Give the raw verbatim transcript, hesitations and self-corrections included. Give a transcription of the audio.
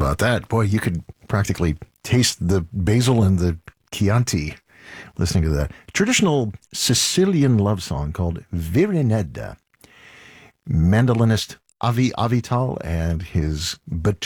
about that? Boy, you could practically taste the basil and the Chianti listening to that. Traditional Sicilian love song called Virinedda. Mandolinist Avi Avital and his